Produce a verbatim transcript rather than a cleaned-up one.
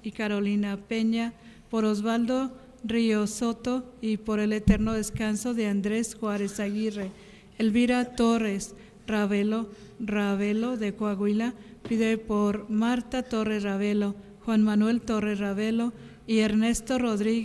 y Carolina Peña, por Osvaldo Río Soto y por el eterno descanso de Andrés Juárez Aguirre. Elvira Torres Ravelo, Ravelo de Coahuila, pide por Marta Torres Ravelo, Juan Manuel Torres Ravelo y Ernesto Rodríguez